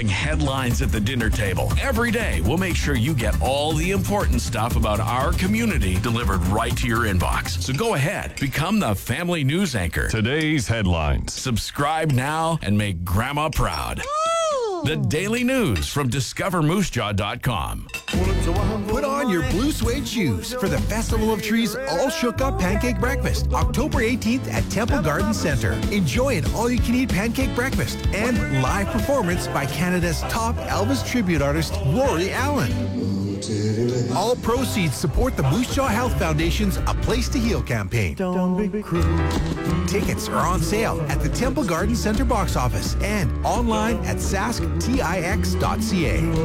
Stopping headlines at the dinner table. Every day, we'll make sure you get all the important stuff about our community delivered right to your inbox. So go ahead, become the family news anchor. Today's headlines. Subscribe now and make Grandma proud. The daily news from discovermoosejaw.com. Put on your blue suede shoes for the Festival of Trees All Shook Up Pancake Breakfast, October 18th at Temple Garden Center. Enjoy an all-you-can-eat pancake breakfast and live performance by Canada's top Elvis tribute artist, Rory Allen. All proceeds support the Moose Jaw Health Foundation's A Place to Heal campaign. Tickets are on sale at the Temple Garden Center box office and online at sasktix.ca.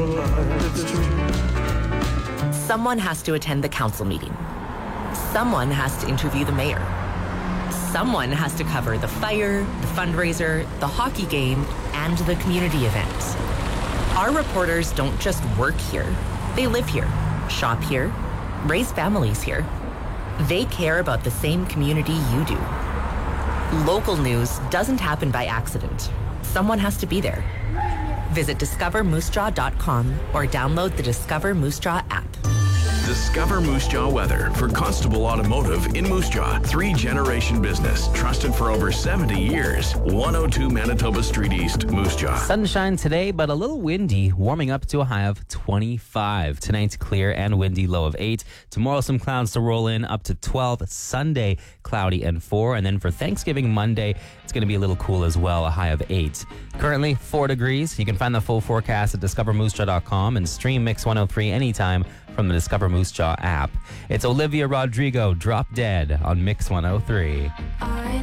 Someone has to attend the council meeting. Someone has to interview the mayor. Someone has to cover the fire, the fundraiser, the hockey game, and the community event. Our reporters don't just work here. They live here, shop here, raise families here. They care about the same community you do. Local news doesn't happen by accident. Someone has to be there. Visit discovermoosejaw.com or download the Discover Moose Jaw app. Discover Moose Jaw weather for Constable Automotive in Moose Jaw. 3-generation business, trusted for over 70 years. 102 Manitoba Street East, Moose Jaw. Sunshine today, but a little windy, warming up to a high of 25. Tonight's clear and windy, low of 8. Tomorrow, some clouds to roll in, up to 12. Sunday, cloudy and 4. And then for Thanksgiving Monday, it's going to be a little cool as well, a high of 8. Currently, 4 degrees. You can find the full forecast at discovermoosejaw.com and stream Mix 103 anytime from the Discover Moose Jaw app. It's Olivia Rodrigo, Drop Dead on Mix 103.